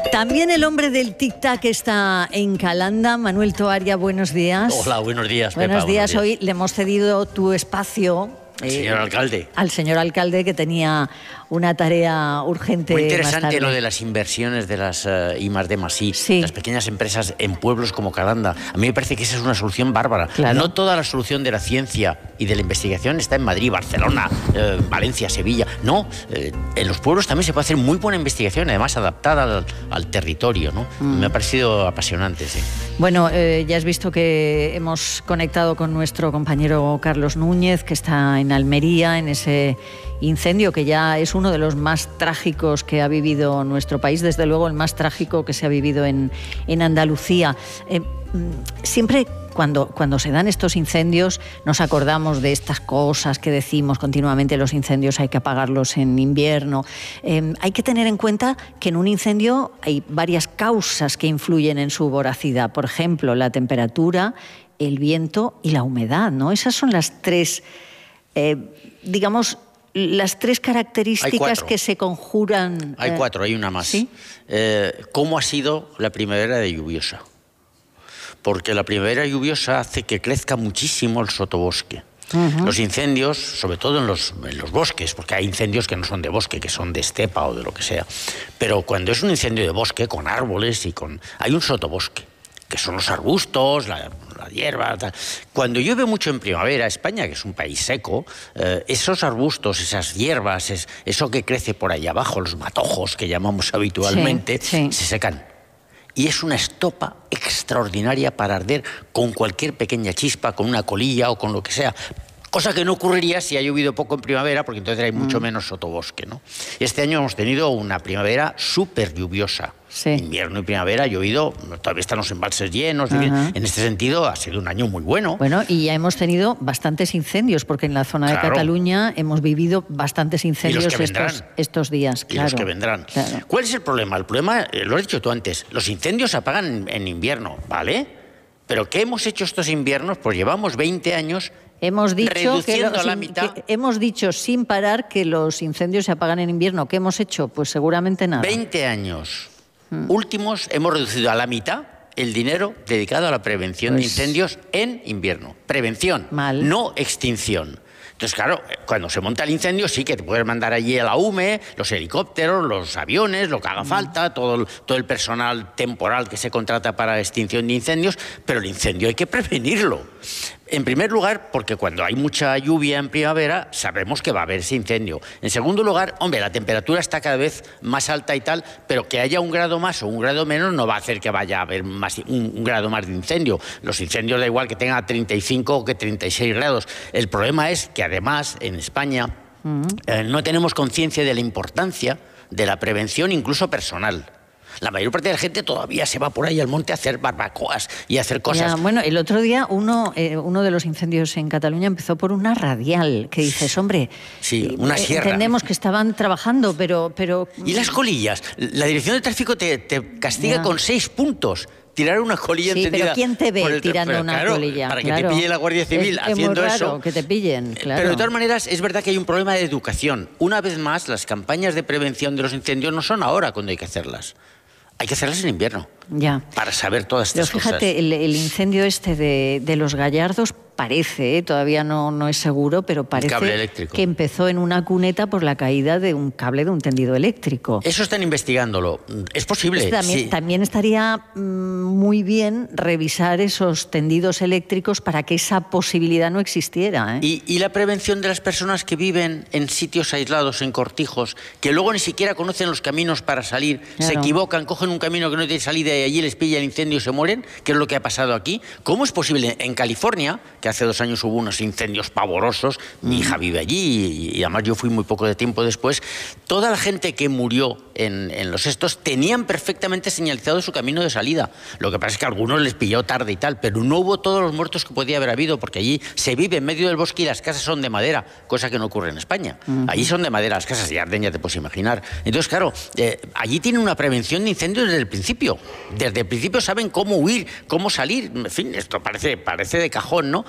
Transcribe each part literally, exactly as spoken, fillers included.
También el hombre del tic-tac está en Calanda. Manuel Toaria, buenos días. Hola, buenos días, Pepa. Buenos días. Buenos días. Hoy le hemos cedido tu espacio. Eh, señor alcalde. Al señor alcalde, que tenía una tarea urgente. Muy interesante más tarde. lo de las inversiones de las uh, I más D más I, sí. las pequeñas empresas en pueblos como Calanda. A mí me parece que esa es una solución bárbara. Claro. No toda la solución de la ciencia y de la investigación está en Madrid, Barcelona, eh, Valencia, Sevilla. No, eh, en los pueblos también se puede hacer muy buena investigación, además adaptada al, al territorio, ¿no? Mm. Me ha parecido apasionante, sí. Bueno, eh, ya has visto que hemos conectado con nuestro compañero Carlos Núñez, que está en Almería, en ese incendio que ya es uno de los más trágicos que ha vivido nuestro país, desde luego el más trágico que se ha vivido en, en Andalucía. Eh, siempre cuando, cuando se dan estos incendios nos acordamos de estas cosas que decimos continuamente: los incendios hay que apagarlos en invierno. Eh, hay que tener en cuenta que en un incendio hay varias causas que influyen en su voracidad. Por ejemplo, la temperatura, el viento y la humedad, ¿no? Esas son las tres, eh, digamos, las tres características que se conjuran. Hay cuatro, hay una más. ¿Sí? Eh, ¿Cómo ha sido la primavera de lluviosa? Porque la primavera lluviosa hace que crezca muchísimo el sotobosque. Uh-huh. Los incendios, sobre todo en los, en los bosques, porque hay incendios que no son de bosque, que son de estepa o de lo que sea. Pero cuando es un incendio de bosque, con árboles y con... hay un sotobosque, que son los arbustos, la, la hierba, tal. Cuando llueve mucho en primavera, España, que es un país seco, eh, esos arbustos, esas hierbas, es, eso que crece por ahí abajo, los matojos que llamamos habitualmente, sí, sí. se secan. Y es una estopa extraordinaria para arder con cualquier pequeña chispa, con una colilla o con lo que sea. Cosa que no ocurriría si ha llovido poco en primavera, porque entonces hay mucho menos sotobosque, ¿no? Este año hemos tenido una primavera súper lluviosa. Sí. Invierno y primavera ha llovido, todavía están los embalses llenos. En este sentido ha sido un año muy bueno. Bueno, y ya hemos tenido bastantes incendios, porque en la zona claro. de Cataluña hemos vivido bastantes incendios estos, estos días. Y claro. los que vendrán. Claro. ¿Cuál es el problema? El problema, eh, lo has dicho tú antes, los incendios se apagan en, en invierno, ¿vale? Pero ¿qué hemos hecho estos inviernos? Pues llevamos veinte años... Hemos dicho, que lo, a la sin, mitad. que hemos dicho sin parar que los incendios se apagan en invierno. ¿Qué hemos hecho? Pues seguramente nada. veinte años hmm. últimos hemos reducido a la mitad el dinero dedicado a la prevención pues... de incendios en invierno. Prevención, Mal. no extinción. Entonces, claro, cuando se monta el incendio sí que te puedes mandar allí a la U M E, los helicópteros, los aviones, lo que haga falta, todo el, todo el personal temporal que se contrata para la extinción de incendios, pero el incendio hay que prevenirlo. En primer lugar, porque cuando hay mucha lluvia en primavera, sabemos que va a haber ese incendio. En segundo lugar, hombre, la temperatura está cada vez más alta y tal, pero que haya un grado más o un grado menos no va a hacer que vaya a haber más, un, un grado más de incendio. Los incendios da igual que tenga treinta y cinco o que treinta y seis grados. El problema es que además en España uh-huh. eh, no tenemos conciencia de la importancia de la prevención, incluso personal. La mayor parte de la gente todavía se va por ahí al monte a hacer barbacoas y a hacer cosas. Ya, bueno, el otro día uno, eh, uno de los incendios en Cataluña empezó por una radial, que dices, hombre, sí, una sierra. Entendemos que estaban trabajando, pero... pero... ¿Y las colillas? La Dirección de Tráfico te, te castiga ya. con seis puntos. Tirar una colilla sí, encendida. Pero ¿quién te ve el, tirando pero, una claro, colilla? Para claro. que te pille la Guardia Civil es, haciendo es muy raro eso. que te pillen, claro. Pero de todas maneras es verdad que hay un problema de educación. Una vez más, las campañas de prevención de los incendios no son ahora cuando hay que hacerlas. Hay que hacerlas en invierno. Ya. Para saber todas estas Pero fíjate, cosas. El, el incendio este de, de los Gallardos parece, ¿eh? todavía no, no es seguro, pero parece que empezó en una cuneta por la caída de un cable de un tendido eléctrico. Eso están investigándolo. Es posible. Pues también, sí. también estaría mmm, muy bien revisar esos tendidos eléctricos para que esa posibilidad no existiera. ¿eh? Y, y la prevención de las personas que viven en sitios aislados, en cortijos, que luego ni siquiera conocen los caminos para salir, claro. se equivocan, cogen un camino que no tiene salida y allí les pilla el incendio y se mueren, que es lo que ha pasado aquí. ¿Cómo es posible? En California, que hace dos años hubo unos incendios pavorosos, mi hija vive allí y, y además yo fui muy poco de tiempo después, toda la gente que murió en, en los estos tenían perfectamente señalizado su camino de salida. Lo que pasa es que a algunos les pilló tarde y tal, pero no hubo todos los muertos que podía haber habido, porque allí se vive en medio del bosque y las casas son de madera, cosa que no ocurre en España. Uh-huh. Allí son de madera las casas y arden, ya te puedes imaginar. Entonces, claro, eh, allí tienen una prevención de incendios desde el principio. Desde el principio saben cómo huir, cómo salir. En fin, esto parece, parece de cajón, ¿no?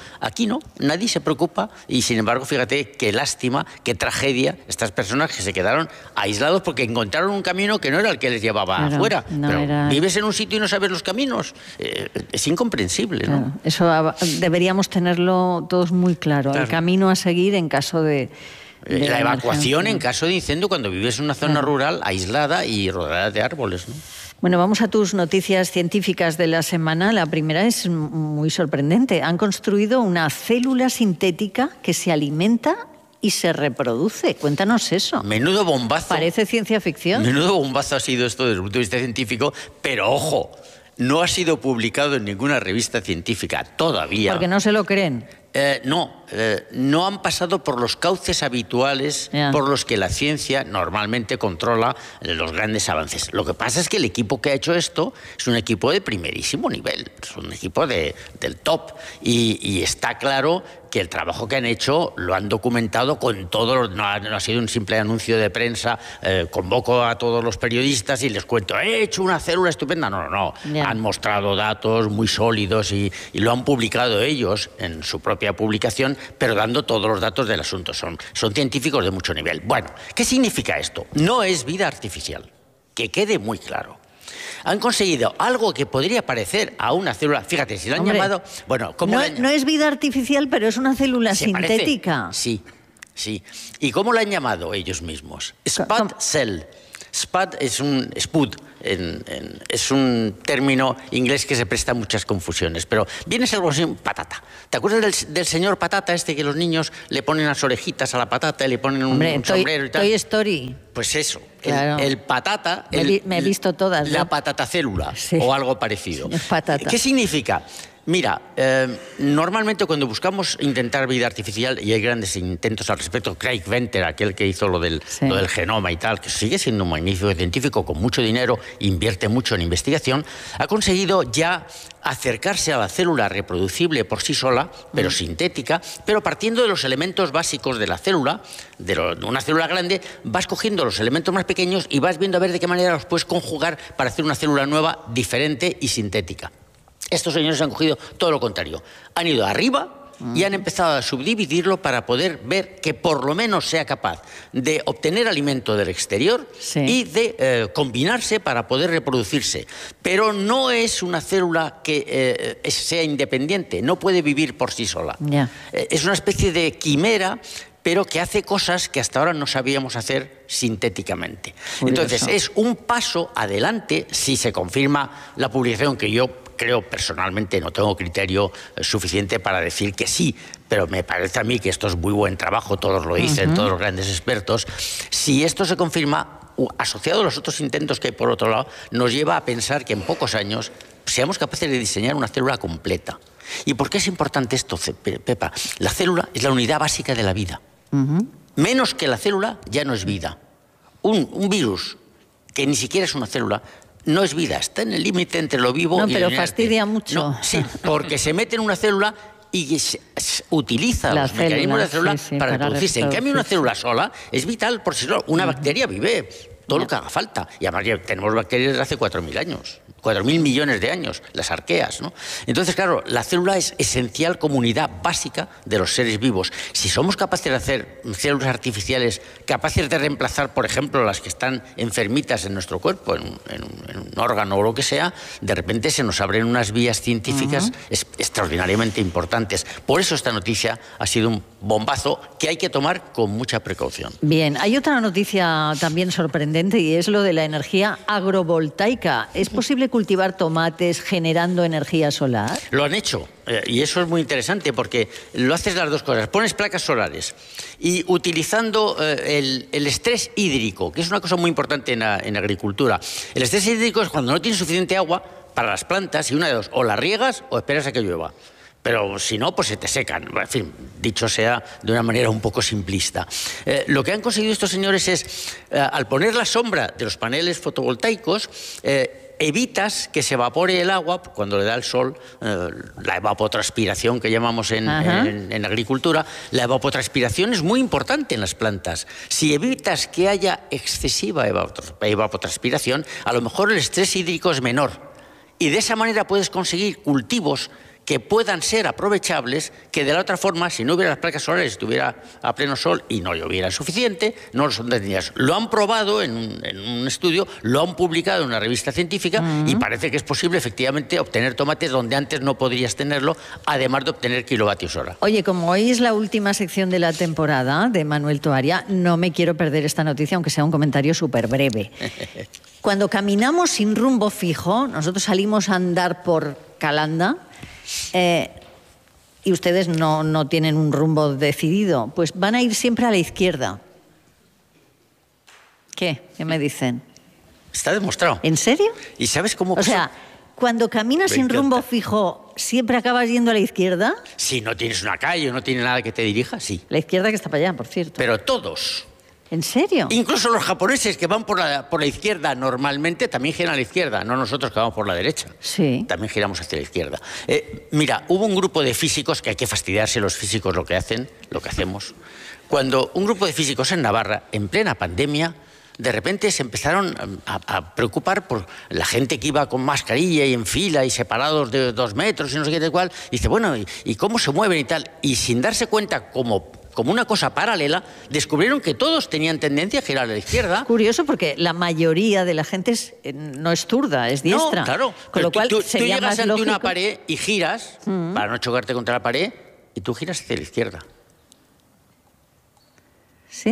Aquí no, nadie se preocupa y sin embargo, fíjate qué lástima, qué tragedia estas personas que se quedaron aislados porque encontraron un camino que no era el que les llevaba claro, afuera. No pero era... vives en un sitio y no sabes los caminos. Eh, es incomprensible, claro, ¿no? Eso deberíamos tenerlo todos muy claro, claro. El camino a seguir en caso de... de la, la evacuación en caso de incendio cuando vives en una zona claro. rural aislada y rodeada de árboles, ¿no? Bueno, vamos a tus noticias científicas de la semana. La primera es muy sorprendente. Han construido una célula sintética que se alimenta y se reproduce. Cuéntanos eso. Menudo bombazo. Parece ciencia ficción. Menudo bombazo ha sido esto desde el punto de vista científico, pero ojo, no ha sido publicado en ninguna revista científica todavía. Porque no se lo creen. Eh, no, eh, no han pasado por los cauces habituales yeah. por los que la ciencia normalmente controla los grandes avances. Lo que pasa es que el equipo que ha hecho esto es un equipo de primerísimo nivel, es un equipo de, del top y, y está claro que el trabajo que han hecho lo han documentado con todo, no ha, no ha sido un simple anuncio de prensa, eh, convoco a todos los periodistas y les cuento, he hecho una célula estupenda. No, no, no, yeah. han mostrado datos muy sólidos y, y lo han publicado ellos en su propia publicación, pero dando todos los datos del asunto. Son, son científicos de mucho nivel. Bueno, ¿qué significa esto? No es vida artificial, que quede muy claro. Han conseguido algo que podría parecer a una célula. Fíjate, si lo han Hombre, llamado... Bueno, ¿cómo no, han... no es vida artificial, pero es una célula sintética. Parece? Sí, sí. ¿Y cómo la han llamado ellos mismos? Spud Cell. Spud es un... Spud, en, en, es un término inglés que se presta a muchas confusiones, pero viene a ser algo así, patata. ¿Te acuerdas del, del señor Patata este que los niños le ponen las orejitas a la patata y le ponen un, Hombre, un toy, sombrero y tal? Toy Story. Pues eso, claro. el, el patata... Me, el, me he visto todas. La ¿no? patatacélula sí. o algo parecido. Patata. ¿Qué significa? Mira, eh, normalmente cuando buscamos intentar vida artificial, y hay grandes intentos al respecto, Craig Venter, aquel que hizo lo del, sí. lo del genoma y tal, que sigue siendo un magnífico científico con mucho dinero, invierte mucho en investigación, ha conseguido ya acercarse a la célula reproducible por sí sola, pero mm. sintética, pero partiendo de los elementos básicos de la célula, de, lo, de una célula grande, vas cogiendo los elementos más pequeños y vas viendo a ver de qué manera los puedes conjugar para hacer una célula nueva, diferente y sintética. Estos señores han cogido todo lo contrario. Han ido arriba y han empezado a subdividirlo para poder ver que por lo menos sea capaz de obtener alimento del exterior sí. y de eh, combinarse para poder reproducirse. Pero no es una célula que eh, sea independiente, no puede vivir por sí sola. Yeah. Eh, es una especie de quimera, pero que hace cosas que hasta ahora no sabíamos hacer sintéticamente. Curioso. Entonces, es un paso adelante si se confirma la publicación, que yo creo personalmente, no tengo criterio suficiente para decir que sí, pero me parece a mí que esto es muy buen trabajo, todos lo dicen, uh-huh. todos los grandes expertos. Si esto se confirma, asociado a los otros intentos que hay por otro lado, nos lleva a pensar que en pocos años seamos capaces de diseñar una célula completa. ¿Y por qué es importante esto, Pepa? La célula es la unidad básica de la vida. Uh-huh. Menos que la célula ya no es vida. Un, un virus, que ni siquiera es una célula, no es vida, está en el límite entre lo vivo no, y pero lo inerte. fastidia mucho. No, sí, porque se mete en una célula y se, se utiliza la los célula, mecanismos de la célula sí, sí, para, para reproducirse. En cambio, una célula sola es vital por sí sola. Una uh-huh. bacteria vive todo yeah. lo que haga falta. Y además ya tenemos bacterias desde hace cuatro mil años. cuatro mil millones de años, las arqueas, ¿no? Entonces, claro, la célula es esencial como unidad básica de los seres vivos. Si somos capaces de hacer células artificiales capaces de reemplazar, por ejemplo, las que están enfermitas en nuestro cuerpo, en, en, en un órgano o lo que sea, de repente se nos abren unas vías científicas uh-huh. es, extraordinariamente importantes. Por eso esta noticia ha sido un bombazo que hay que tomar con mucha precaución. Bien, hay otra noticia también sorprendente y es lo de la energía agrovoltaica. ¿Es posible cultivar tomates generando energía solar? Lo han hecho eh, y eso es muy interesante porque lo haces las dos cosas. Pones placas solares y utilizando eh, el, el estrés hídrico, que es una cosa muy importante en la, en la agricultura. El estrés hídrico es cuando no tienes suficiente agua para las plantas y una de dos, o la riegas o esperas a que llueva. Pero si no, pues se te secan. En fin, dicho sea de una manera un poco simplista. Eh, lo que han conseguido estos señores es, eh, al poner la sombra de los paneles fotovoltaicos, eh, evitas que se evapore el agua cuando le da el sol, eh, la evapotranspiración que llamamos en, en, en agricultura. La evapotranspiración es muy importante en las plantas. Si evitas que haya excesiva evapotranspiración, a lo mejor el estrés hídrico es menor. Y de esa manera puedes conseguir cultivos que puedan ser aprovechables, que de la otra forma, si no hubiera las placas solares, estuviera a pleno sol y no lloviera suficiente, no lo son tendrías. Lo han probado en un, en un estudio, lo han publicado en una revista científica uh-huh. y parece que es posible efectivamente obtener tomates donde antes no podrías tenerlo, además de obtener kilovatios hora. Oye, como hoy es la última sección de la temporada de Manuel Toaria, no me quiero perder esta noticia, aunque sea un comentario súper breve. Cuando caminamos sin rumbo fijo, nosotros salimos a andar por Calanda, Eh, y ustedes no, no tienen un rumbo decidido, pues van a ir siempre a la izquierda. ¿Qué? ¿Qué me dicen? Está demostrado. ¿En serio? ¿Y sabes cómo? O sea, cuando caminas sin rumbo fijo, ¿siempre acabas yendo a la izquierda? Si no tienes una calle o no tienes nada que te dirija, sí. La izquierda que está para allá, por cierto. Pero todos. ¿En serio? Incluso los japoneses que van por la, por la izquierda normalmente también giran a la izquierda, no nosotros que vamos por la derecha. Sí. También giramos hacia la izquierda. Eh, mira, hubo un grupo de físicos, que hay que fastidiarse los físicos lo que hacen, lo que hacemos, cuando un grupo de físicos en Navarra, en plena pandemia, de repente se empezaron a, a preocupar por la gente que iba con mascarilla y en fila y separados de dos metros y no sé qué de cuál. Y dice, bueno, ¿y, y cómo se mueven y tal? Y sin darse cuenta, como... como una cosa paralela, descubrieron que todos tenían tendencia a girar a la izquierda. Curioso, porque la mayoría de la gente es, no es zurda, es diestra. No, claro. Con lo cual tú, tú, sería tú llegas más ante lógico... una pared y giras, mm. para no chocarte contra la pared, y tú giras hacia la izquierda. ¿Sí?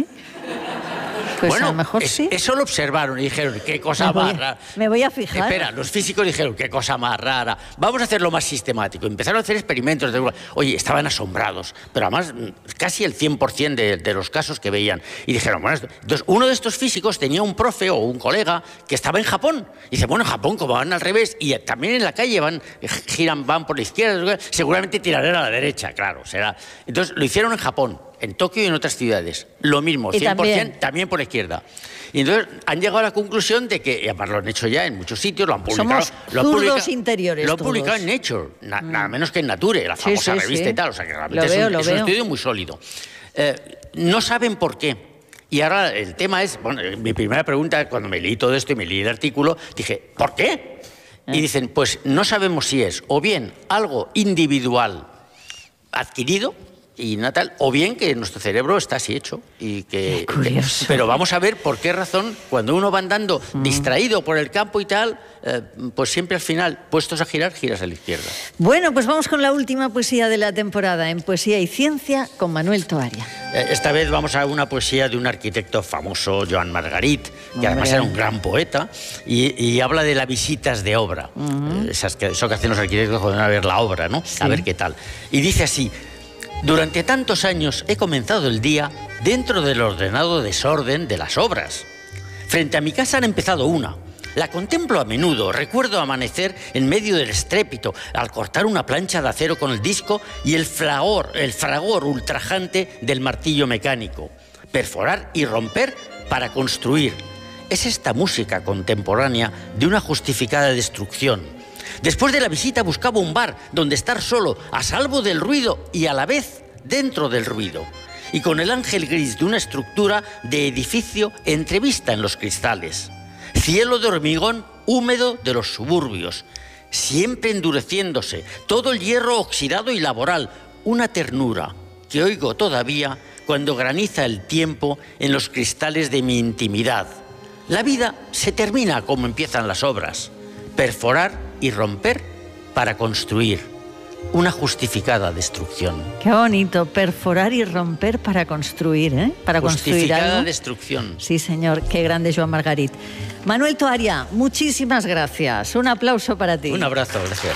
Pues bueno, a lo mejor es, sí. Eso lo observaron y dijeron, qué cosa más rara. Me voy a fijar. Espera, los físicos dijeron, qué cosa más rara. Vamos a hacerlo más sistemático. Empezaron a hacer experimentos. De... Oye, estaban asombrados, pero además casi el cien por cien de, de los casos que veían. Y dijeron, bueno, entonces uno de estos físicos tenía un profe o un colega que estaba en Japón. Y dice, bueno, en Japón, como van al revés, y también en la calle van, giran, van por la izquierda, seguramente tirarán a la derecha, claro, será. Entonces lo hicieron en Japón, en Tokio y en otras ciudades. Lo mismo, cien por cien también? también por la izquierda. Y entonces han llegado a la conclusión de que, y además lo han hecho ya en muchos sitios, lo han publicado. Somos lo han publicado, interiores Lo han todos. publicado en Nature, na, mm. nada menos que en Nature, la famosa sí, sí, revista sí. y tal. O sea que realmente lo es, veo, un, lo es veo. un estudio muy sólido. Eh, no saben por qué. Y ahora el tema es, bueno, mi primera pregunta, cuando me leí todo esto y me leí el artículo, dije, ¿por qué? Eh. Y dicen, pues no sabemos si es o bien algo individual adquirido, y natal, o bien que nuestro cerebro está así hecho. Y que, que, pero vamos a ver por qué razón, cuando uno va andando mm. distraído por el campo y tal, eh, pues siempre al final, puestos a girar, giras a la izquierda. Bueno, pues vamos con la última poesía de la temporada, en Poesía y Ciencia, con Manuel Toaria. Eh, esta vez vamos a una poesía de un arquitecto famoso, Joan Margarit, que Hombre. además era un gran poeta, y, y habla de las visitas de obra. Uh-huh. eh, esas que, eso que hacen los arquitectos cuando van a ver la obra, ¿no? Sí. A ver qué tal. Y dice así: durante tantos años he comenzado el día dentro del ordenado desorden de las obras. Frente a mi casa han empezado una. La contemplo a menudo, recuerdo amanecer en medio del estrépito al cortar una plancha de acero con el disco y el fragor, el fragor ultrajante del martillo mecánico. Perforar y romper para construir. Es esta música contemporánea de una justificada destrucción. Después de la visita buscaba un bar donde estar solo, a salvo del ruido y a la vez dentro del ruido. Y con el ángel gris de una estructura de edificio entrevista en los cristales. Cielo de hormigón húmedo de los suburbios, siempre endureciéndose, todo el hierro oxidado y laboral. Una ternura que oigo todavía cuando graniza el tiempo en los cristales de mi intimidad. La vida se termina como empiezan las obras. Perforar y romper para construir. Una justificada destrucción. Qué bonito, perforar y romper para construir, ¿eh? Para construir justificada algo. destrucción. Sí, señor, qué grande Joan Margarit. Manuel Toaria, muchísimas gracias. Un aplauso para ti. Un abrazo, gracias.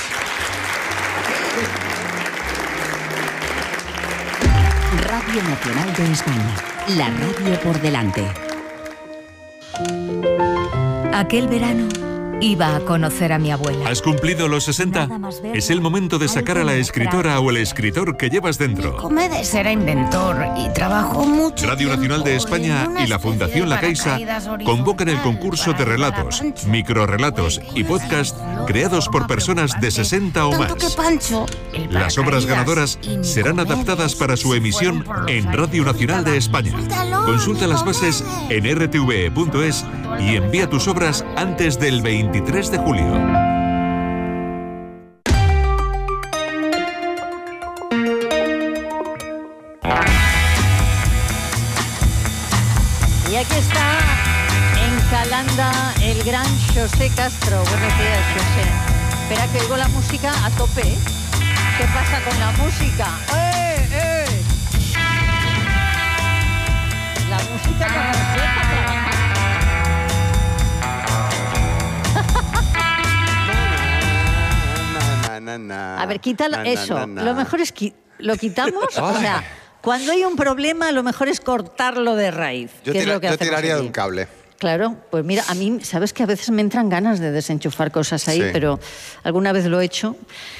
Radio Nacional de España, la radio por delante. Aquel verano iba a conocer a mi abuela. ¿Has cumplido los sesenta? Es el momento de sacar a la escritora o el escritor que llevas dentro. Comedes era inventor y trabajó mucho. Radio Nacional de España y la Fundación La Caixa convocan el concurso de relatos, microrrelatos y podcast creados por personas de sesenta o más. Las obras ganadoras serán adaptadas para su emisión en Radio Nacional de España. Consulta las bases en r t v e punto es y envía tus obras antes del veintitrés de julio. gran José Castro. Buenos días, José. Espera que oigo la música a tope. ¿Qué pasa con la música? ¡Eh, eh! La música no nos deja trabajar. A ver, quítalo, na, eso. Na, na, na. Lo mejor es que lo quitamos. O sea, cuando hay un problema, lo mejor es cortarlo de raíz. Yo, que tira, es lo que yo hacemos tiraría aquí. de un cable. Claro, pues mira, a mí, sabes que a veces me entran ganas de desenchufar cosas ahí, sí. pero alguna vez lo he hecho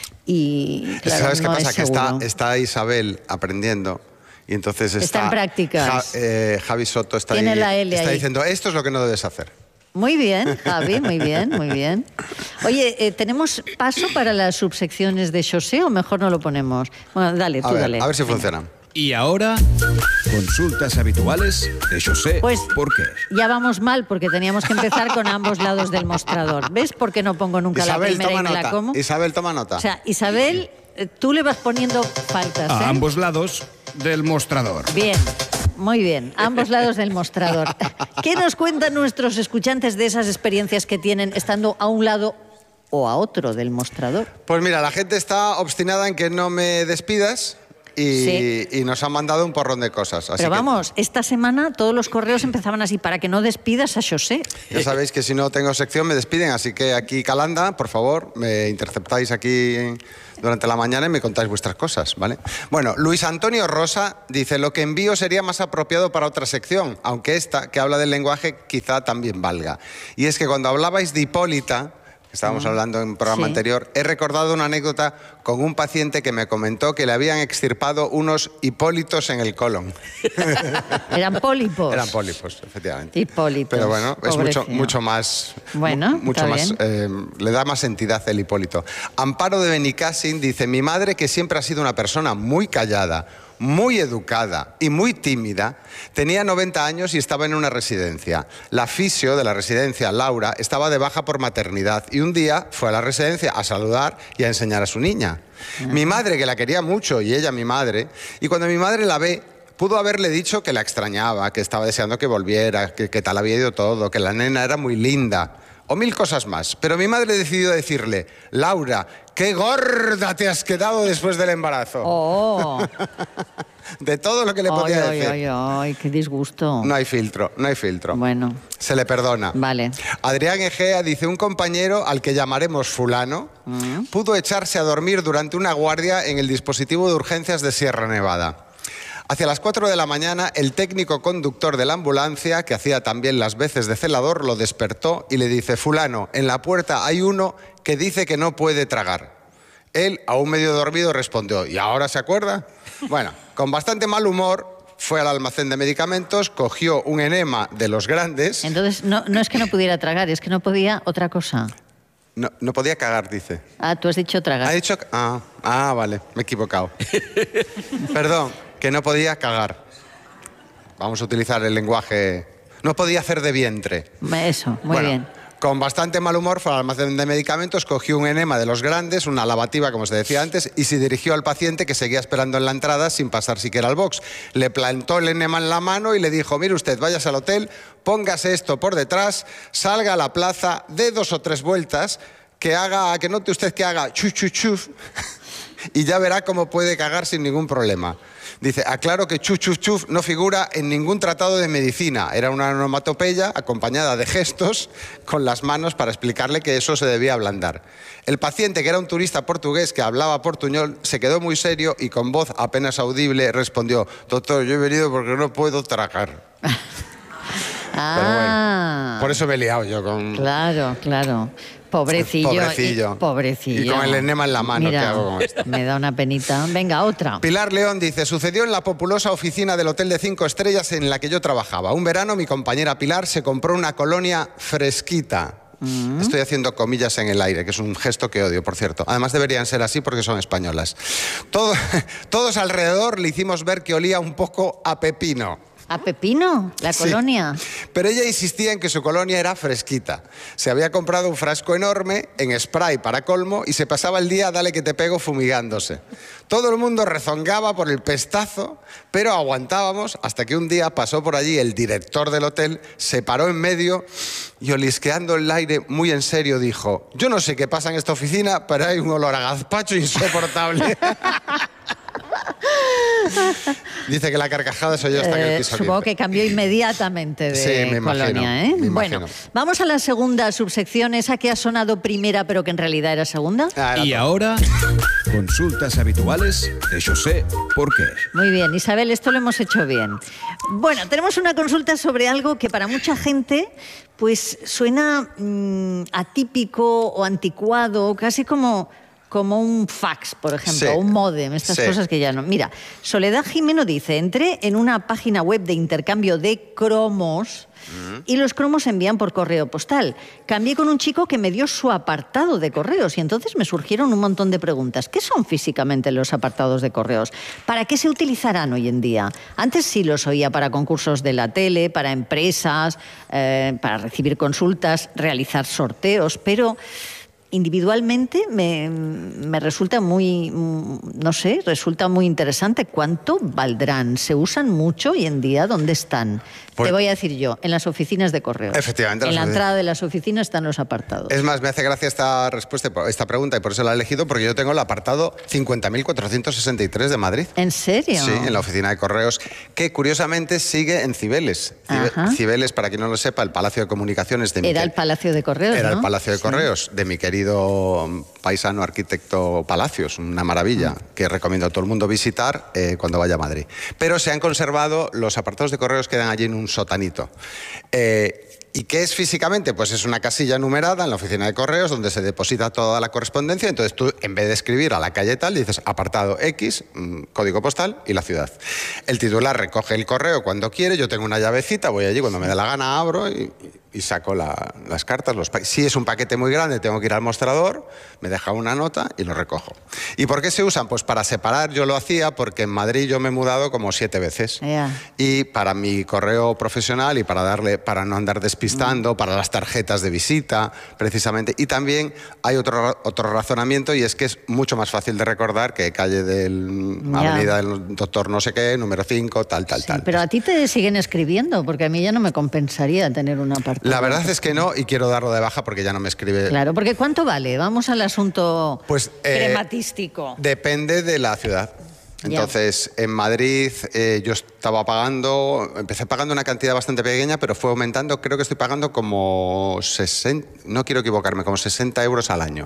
y claro, ¿sabes no qué pasa? es que está, seguro. está Isabel aprendiendo y entonces está... Está en prácticas. Ja, eh, Javi Soto está, Tiene ahí, la L está ahí. diciendo, esto es lo que no debes hacer. Muy bien, Javi, muy bien, muy bien. Oye, eh, ¿tenemos paso para las subsecciones de José o mejor no lo ponemos? Bueno, dale, tú a ver, dale. A ver si Venga. funciona. Y ahora, consultas habituales de José. Pues ¿Por qué? ya vamos mal porque teníamos que empezar con ambos lados del mostrador. ¿Ves por qué no pongo nunca Isabel, la primera toma y me nota. la como? Isabel, toma nota. O sea, Isabel, eh, tú le vas poniendo faltas, ¿eh? A ambos lados del mostrador. Bien, muy bien, ambos lados del mostrador. ¿Qué nos cuentan nuestros escuchantes de esas experiencias que tienen estando a un lado o a otro del mostrador? Pues mira, la gente está obstinada en que no me despidas y, Sí. y nos han mandado un porrón de cosas. Así Pero que vamos, esta semana todos los correos empezaban así, para que no despidas a José. ya sabéis que si no tengo sección me despiden, así que aquí Calanda, por favor, me interceptáis aquí durante la mañana y me contáis vuestras cosas, ¿vale? Bueno, Luis Antonio Rosa dice, lo que envío sería más apropiado para otra sección, aunque esta, que habla del lenguaje, quizá también valga. Y es que cuando hablabais de Hipólita, que estábamos hablando en un programa Sí. anterior, he recordado una anécdota con un paciente que me comentó que le habían extirpado unos hipólitos en el colon. Eran pólipos. Eran pólipos, efectivamente. Hipólitos. Pero bueno, es mucho, pobrecillo. mucho más... Bueno, mu- mucho está más eh, le da más entidad el Hipólito. Amparo de Benicassin dice, mi madre, que siempre ha sido una persona muy callada, muy educada y muy tímida, tenía noventa años y estaba en una residencia. La fisio de la residencia, Laura, estaba de baja por maternidad y un día fue a la residencia a saludar y a enseñar a su niña. Mi madre, que la quería mucho, y ella mi madre, y cuando mi madre la ve, pudo haberle dicho que la extrañaba, que estaba deseando que volviera, que, que tal había ido todo, que la nena era muy linda, o mil cosas más. Pero mi madre decidió decirle, Laura, qué gorda te has quedado después del embarazo. Oh. De todo lo que le podía ay, decir. Ay, ay, ay, qué disgusto. No hay filtro, no hay filtro. Bueno. Se le perdona. Vale. Adrián Egea dice, un compañero al que llamaremos fulano, mm. pudo echarse a dormir durante una guardia en el dispositivo de urgencias de Sierra Nevada. Hacia las cuatro de la mañana, el técnico conductor de la ambulancia, que hacía también las veces de celador, lo despertó y le dice, fulano, en la puerta hay uno que dice que no puede tragar. Él, aún medio dormido, respondió, ¿y ahora se acuerda? Bueno, con bastante mal humor, fue al almacén de medicamentos, cogió un enema de los grandes... Entonces, no, no es que no pudiera tragar, es que no podía otra cosa. No, no podía cagar, dice. Ah, tú has dicho tragar. Ha dicho... Ah, ah, vale, me he equivocado. Perdón, que no podía cagar. Vamos a utilizar el lenguaje... No podía hacer de vientre. Eso, muy bueno, bien. Con bastante mal humor fue al almacén de medicamentos, cogió un enema de los grandes, una lavativa, como se decía antes, y se dirigió al paciente que seguía esperando en la entrada sin pasar siquiera al box. Le plantó el enema en la mano y le dijo, mire usted, váyase al hotel, póngase esto por detrás, salga a la plaza, dé dos o tres vueltas, que haga, que note usted que haga chu chu chuf, y ya verá cómo puede cagar sin ningún problema. Dice, aclaro que chu chu chuf no figura en ningún tratado de medicina. Era una onomatopeya acompañada de gestos con las manos para explicarle que eso se debía ablandar. El paciente, que era un turista portugués que hablaba portuñol, se quedó muy serio y con voz apenas audible respondió, doctor, yo he venido porque no puedo tragar. Ah, Pero bueno, por eso me he liado yo con... Claro, claro. Pobrecillo. Pobrecillo. Y, pobrecillo. Y con el enema en la mano, Mira, ¿qué hago con esto? Me da una penita. Venga, otra. Pilar León dice, sucedió en la populosa oficina del Hotel de Cinco Estrellas en la que yo trabajaba. Un verano mi compañera Pilar se compró una colonia fresquita. Mm. Estoy haciendo comillas en el aire, que es un gesto que odio, por cierto. Además deberían ser así porque son españolas. Todo, todos alrededor le hicimos ver que olía un poco a pepino. A Pepino, la Sí. colonia. Pero ella insistía en que su colonia era fresquita. Se había comprado un frasco enorme en spray para colmo y se pasaba el día dale que te pego fumigándose. Todo el mundo rezongaba por el pestazo, pero aguantábamos hasta que un día pasó por allí el director del hotel, se paró en medio y olisqueando el aire muy en serio dijo: yo no sé qué pasa en esta oficina, pero hay un olor a gazpacho insoportable. Dice que la carcajada soy yo hasta en el Eh, piso supongo quince. que cambió inmediatamente de Sí, me imagino, colonia, ¿eh? me Bueno, imagino. vamos a la segunda subsección, esa que ha sonado primera pero que en realidad era segunda. Ah, era Y todo. ahora, consultas habituales de José Porqué. Muy bien, Isabel, esto lo hemos hecho bien. Bueno, tenemos una consulta sobre algo que para mucha gente pues suena mmm, atípico o anticuado, casi como, como un fax, por ejemplo, Sí. o un módem, estas Sí. cosas que ya no... Mira, Soledad Jimeno dice, entré en una página web de intercambio de cromos y los cromos se envían por correo postal. Cambié con un chico que me dio su apartado de correos y entonces me surgieron un montón de preguntas. ¿Qué son físicamente los apartados de correos? ¿Para qué se utilizarán hoy en día? Antes sí los oía para concursos de la tele, para empresas, eh, para recibir consultas, realizar sorteos, pero... individualmente me, me resulta muy, no sé, resulta muy interesante. ¿Cuánto valdrán? ¿Se usan mucho hoy en día? ¿Dónde están? Pues, Te voy a decir yo, en las oficinas de correos. Efectivamente. En la las entrada de las oficinas están los apartados. Es más, me hace gracia esta respuesta, esta pregunta, y por eso la he elegido, porque yo tengo el apartado cincuenta mil cuatrocientos sesenta y tres de Madrid. ¿En serio? Sí, en la oficina de correos, que curiosamente sigue en Cibeles. Cibe- Ajá. Cibeles, para quien no lo sepa, el Palacio de Comunicaciones de mi Era quer- el Palacio de Correos, Era ¿no? el Palacio de Sí. Correos de mi querido paisano arquitecto Palacios, una maravilla que recomiendo a todo el mundo visitar eh, cuando vaya a Madrid. Pero se han conservado, los apartados de correos quedan allí en un sotanito. Eh, ¿Y qué es físicamente? Pues es una casilla numerada en la oficina de correos donde se deposita toda la correspondencia. Entonces tú, en vez de escribir a la calle tal, dices apartado X, mmm, código postal y la ciudad. El titular recoge el correo cuando quiere, yo tengo una llavecita, voy allí cuando me dé la gana, abro y, y saco la- las cartas. Los pa- si es un paquete muy grande, tengo que ir al mostrador, me deja una nota y lo recojo. ¿Y por qué se usan? Pues para separar, yo lo hacía porque en Madrid yo me he mudado como siete veces. Ya. Y para mi correo profesional y para darle, para no andar despistando, para las tarjetas de visita, precisamente. Y también hay otro, ra- otro razonamiento y es que es mucho más fácil de recordar que calle del Ya. Avenida del Doctor no sé qué, número cinco, tal, tal, Sí, tal. pero a ti te siguen escribiendo, porque a mí ya no me compensaría tener un apartado. La verdad es que no, y quiero darlo de baja porque ya no me escribe. Claro, porque ¿cuánto vale? Vamos al asunto Pues, eh, crematístico. Depende de la ciudad. Ya. Entonces, en Madrid eh, yo estaba pagando, empecé pagando una cantidad bastante pequeña, pero fue aumentando, creo que estoy pagando como sesenta, no quiero equivocarme, como sesenta euros al año.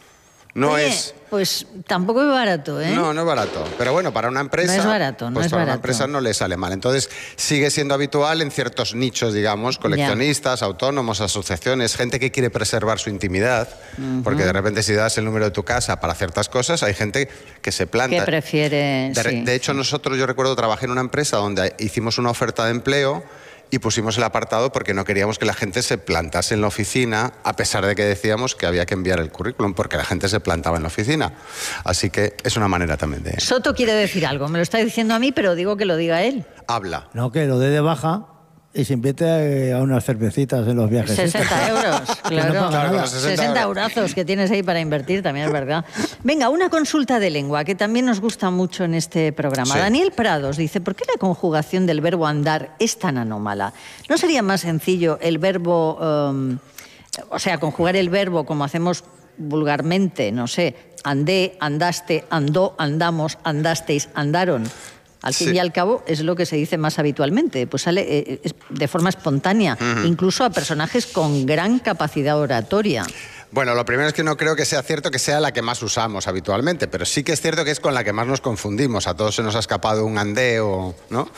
No Oye, es... Pues tampoco es barato, ¿eh? No, no es barato. Pero bueno, para una empresa... No es barato, no pues es para una barato. empresa no le sale mal. Entonces, sigue siendo habitual en ciertos nichos, digamos, coleccionistas, autónomos, asociaciones, gente que quiere preservar su intimidad, porque de repente si das el número de tu casa para ciertas cosas, hay gente que se planta. Que prefiere... De, re- sí, de hecho, sí. nosotros, yo recuerdo, trabajé en una empresa donde hicimos una oferta de empleo y pusimos el apartado porque no queríamos que la gente se plantase en la oficina, a pesar de que decíamos que había que enviar el currículum, porque la gente se plantaba en la oficina. Así que es una manera también de... Soto quiere decir algo, me lo está diciendo a mí, pero digo que lo diga él. Habla. No, que lo dé de baja y se invite eh, a unas cervecitas en los viajes. sesenta euros, Que no claro. paga Claro, con nada. los sesenta sesenta euros. eurazos que tienes ahí para invertir, también es verdad. Venga, una consulta de lengua que también nos gusta mucho en este programa. Sí. Daniel Prados dice, ¿por qué la conjugación del verbo andar es tan anómala? ¿No sería más sencillo el verbo, um, o sea, conjugar el verbo como hacemos vulgarmente, no sé, andé, andaste, andó, andamos, andasteis, andaron? Al fin Sí. y al cabo es lo que se dice más habitualmente, pues sale eh, es de forma espontánea, incluso a personajes con gran capacidad oratoria. Bueno, lo primero es que no creo que sea cierto que sea la que más usamos habitualmente, pero sí que es cierto que es con la que más nos confundimos. A todos se nos ha escapado un andeo, ¿no?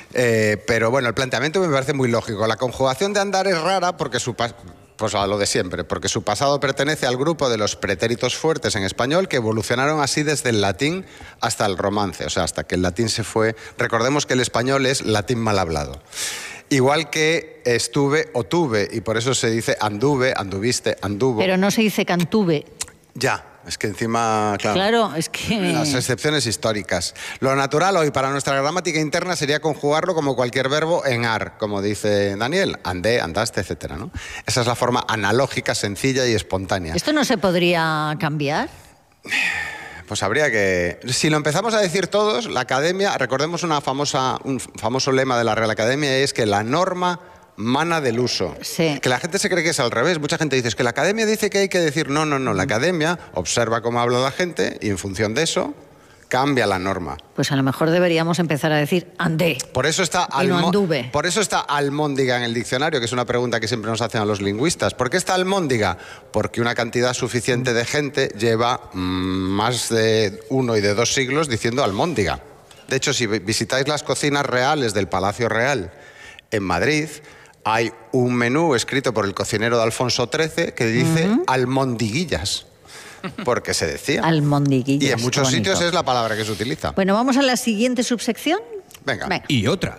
Eh, pero bueno, el planteamiento me parece muy lógico. La conjugación de andar es rara porque su... pas- Pues a lo de siempre, porque su pasado pertenece al grupo de los pretéritos fuertes en español que evolucionaron así desde el latín hasta el romance, o sea, hasta que el latín se fue... Recordemos que el español es latín mal hablado. Igual que estuve o tuve, y por eso se dice anduve, anduviste, anduvo. Pero no se dice cantuve. Ya, Es que encima, claro, Claro, es que... las excepciones históricas. Lo natural hoy para nuestra gramática interna sería conjugarlo como cualquier verbo en ar, como dice Daniel, andé, andaste, etcétera, ¿no? Esa es la forma analógica, sencilla y espontánea. ¿Esto no se podría cambiar? Pues habría que... Si lo empezamos a decir todos, la academia, recordemos una famosa, un famoso lema de la Real Academia, es que la norma mana del uso. Sí. Que la gente se cree que es al revés. Mucha gente dice, es que la academia dice que hay que decir, no, no, no. La academia observa cómo habla la gente y en función de eso cambia la norma. Pues a lo mejor deberíamos empezar a decir andé. Por eso está, Y no almo- anduve. por eso está almóndiga en el diccionario, que es una pregunta que siempre nos hacen a los lingüistas. ¿Por qué está almóndiga? Porque una cantidad suficiente de gente lleva mm, más de uno y de dos siglos diciendo almóndiga. De hecho, si vi- visitáis las cocinas reales del Palacio Real en Madrid, hay un menú escrito por el cocinero de Alfonso trece que dice Ujú. almondiguillas, porque se decía. Almondiguillas. Y en muchos qué bonito. sitios es la palabra que se utiliza. Bueno, vamos a la siguiente subsección. Venga. Venga. Y otra.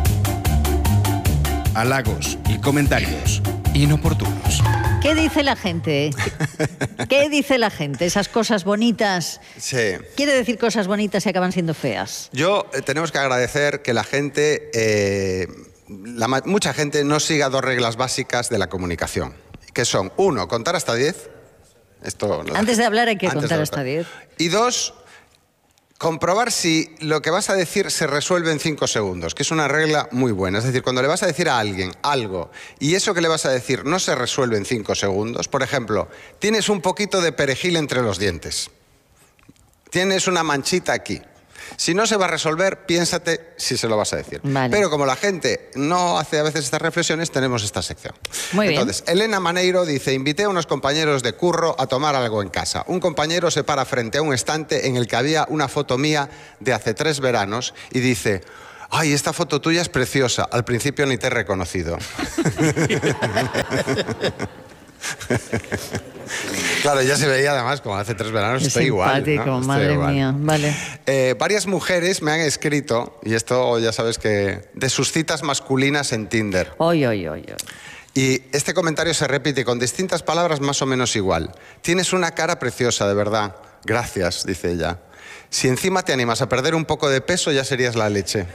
Halagos y comentarios inoportunos. ¿Qué dice la gente? ¿Qué dice la gente? Esas cosas bonitas. Sí. Quiere decir cosas bonitas y acaban siendo feas. Yo eh, tenemos que agradecer que la gente, eh, la ma- mucha gente no siga dos reglas básicas de la comunicación, que son, uno, contar hasta diez. Esto, la- Antes de hablar hay que antes de contar hablar. hasta diez. Y dos, comprobar si lo que vas a decir se resuelve en cinco segundos, que es una regla muy buena. Es decir, cuando le vas a decir a alguien algo y eso que le vas a decir no se resuelve en cinco segundos, por ejemplo, tienes un poquito de perejil entre los dientes, tienes una manchita aquí. Si no se va a resolver, piénsate si se lo vas a decir. Vale. Pero como la gente no hace a veces estas reflexiones, tenemos esta sección. Muy bien. Entonces, Elena Maneiro dice, invité a unos compañeros de curro a tomar algo en casa. Un compañero se para frente a un estante en el que había una foto mía de hace tres veranos y dice, ay, esta foto tuya es preciosa, al principio ni te he reconocido. Claro, ya se veía además como hace tres veranos, Qué estoy igual. simpático, ¿no? Estoy madre igual. mía. Vale. Eh, varias mujeres me han escrito, y esto ya sabes que, de sus citas masculinas en Tinder. Oy, oy, oy, oy. Y este comentario se repite con distintas palabras más o menos igual. Tienes una cara preciosa, de verdad. Gracias, dice ella. Si encima te animas a perder un poco de peso, ya serías la leche.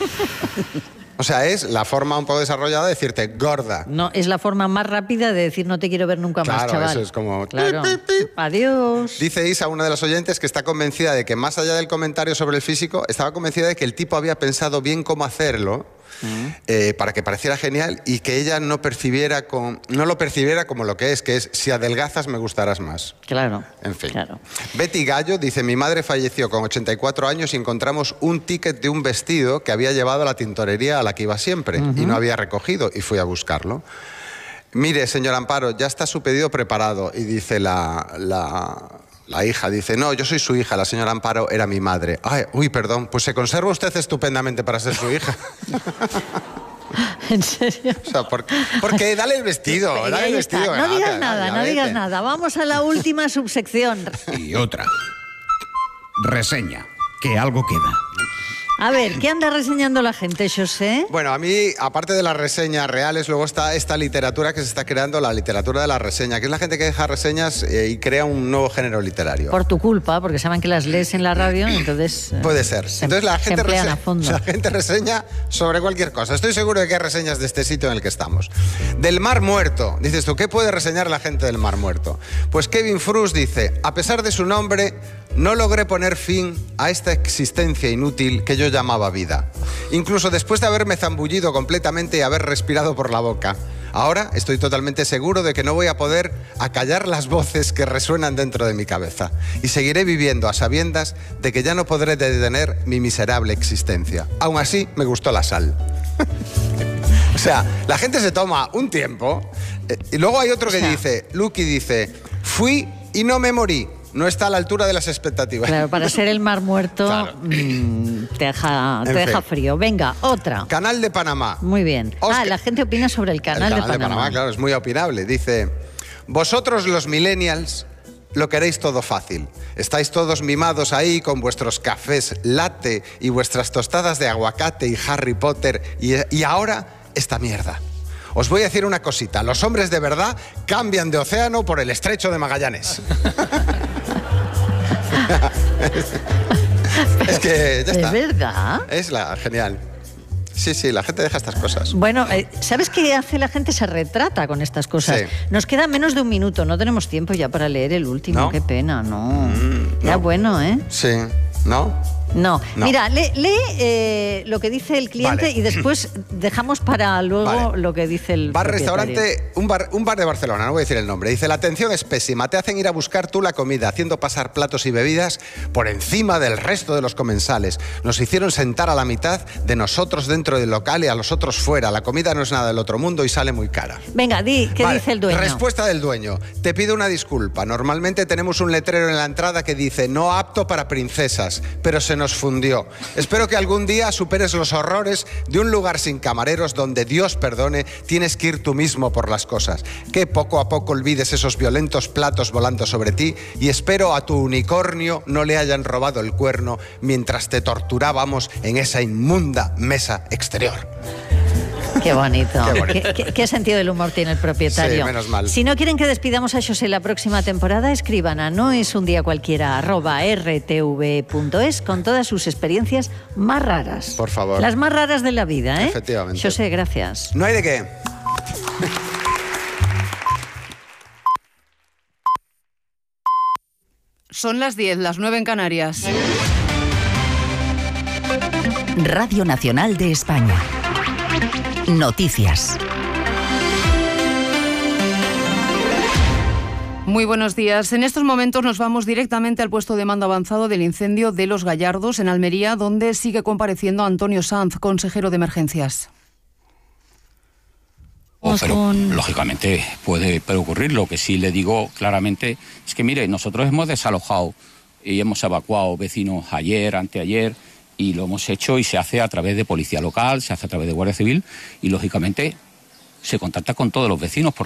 O sea, es la forma un poco desarrollada de decirte gorda. No, es la forma más rápida de decir no te quiero ver nunca más, Claro, chaval. eso es como... Claro. Adiós. Dice Isa, una de las oyentes, que está convencida de que más allá del comentario sobre el físico, estaba convencida de que el tipo había pensado bien cómo hacerlo eh, para que pareciera genial y que ella no percibiera con, no lo percibiera como lo que es, que es si adelgazas me gustarás más. Claro. En fin. Claro. Betty Gallo dice, mi madre falleció con ochenta y cuatro años y encontramos un ticket de un vestido que había llevado a la tintorería a la que iba siempre y no había recogido y fui a buscarlo. Mire, señor Amparo, ya está su pedido preparado. Y dice la, la, la hija, dice, no, yo soy su hija, la señora Amparo era mi madre. Ay, uy, perdón, pues se conserva usted estupendamente para ser su hija. ¿En serio? O sea, ¿por, porque dale el vestido, Y dale ahí el está. vestido. No venga, digas ya, nada, ya no digas vete. nada. Vamos a la última subsección. Y otra. Reseña. Que algo queda. A ver, ¿qué anda reseñando la gente, José? Bueno, a mí, aparte de las reseñas reales, luego está esta literatura que se está creando, la literatura de la reseña, que es la gente que deja reseñas eh, y crea un nuevo género literario. Por tu culpa, porque saben que las lees en la radio, entonces... eh, Puede ser. se- Entonces la se gente, emplean rese- a fondo. la gente reseña sobre cualquier cosa. Estoy seguro de que hay reseñas de este sitio en el que estamos. Del Mar Muerto. Dices tú, ¿qué puede reseñar la gente del Mar Muerto? Pues Kevin Frus dice, a pesar de su nombre, no logré poner fin a esta existencia inútil que yo llamaba vida. Incluso después de haberme zambullido completamente y haber respirado por la boca. Ahora estoy totalmente seguro de que no voy a poder acallar las voces que resuenan dentro de mi cabeza. Y seguiré viviendo a sabiendas de que ya no podré detener mi miserable existencia. Aún así, me gustó la sal. O sea, la gente se toma un tiempo eh, y luego hay otro que O sea. dice, Lucky dice, fui y no me morí. No está a la altura de las expectativas. Claro, para ser el Mar Muerto Claro. mm, te deja, te En deja fin. frío. Venga, otra. Canal de Panamá. Muy bien. Oscar- Ah, la gente opina sobre el canal, El de Panamá. claro, es muy opinable. Dice, vosotros los millennials lo queréis todo fácil. Estáis todos mimados ahí con vuestros cafés latte y vuestras tostadas de aguacate y Harry Potter y, y ahora esta mierda. Os voy a decir una cosita, los hombres de verdad cambian de océano por el estrecho de Magallanes. Es que ya está. ¿Es verdad? Es la genial. Sí, sí, la gente deja estas cosas. Bueno, eh, ¿sabes qué hace la gente? Se retrata con estas cosas. Sí. Nos queda menos de un minuto, no tenemos tiempo ya para leer el último. ¿No? Qué pena, no. Mm, ya no. bueno, ¿eh? Sí, ¿no? No. No. Mira, lee, lee eh, lo que dice el cliente Vale. y después dejamos para luego Vale. lo que dice el Bar propietario. restaurante, un bar, un bar de Barcelona, no voy a decir el nombre. Dice, la atención es pésima, te hacen ir a buscar tú la comida, haciendo pasar platos y bebidas por encima del resto de los comensales. Nos hicieron sentar a la mitad de nosotros dentro del local y a los otros fuera. La comida no es nada del otro mundo y sale muy cara. Venga, di, ¿qué Vale, dice el dueño? Respuesta del dueño. Te pido una disculpa. Normalmente tenemos un letrero en la entrada que dice no apto para princesas, pero se nos fundió. Espero que algún día superes los horrores de un lugar sin camareros donde, Dios perdone, tienes que ir tú mismo por las cosas. Que poco a poco olvides esos violentos platos volando sobre ti y espero a tu unicornio no le hayan robado el cuerno mientras te torturábamos en esa inmunda mesa exterior. Qué bonito. Qué bonito. ¿Qué, qué, qué sentido del humor tiene el propietario? Sí, menos mal. Si no quieren que despidamos a José la próxima temporada, escriban a noesundíacualquiera arroba r t v punto es con todas sus experiencias más raras. Por favor. Las más raras de la vida, ¿eh? Efectivamente. José, gracias. No hay de qué. Son las diez, las nueve en Canarias. Radio Nacional de España. Noticias. Muy buenos días. En estos momentos nos vamos directamente al puesto de mando avanzado del incendio de Los Gallardos, en Almería, donde sigue compareciendo Antonio Sanz, consejero de emergencias. Oh, pero, lógicamente puede, puede ocurrir. Lo que sí le digo claramente es que, mire, nosotros hemos desalojado y hemos evacuado vecinos ayer, anteayer, y lo hemos hecho y se hace a través de policía local, se hace a través de Guardia Civil y, lógicamente, se contacta con todos los vecinos porque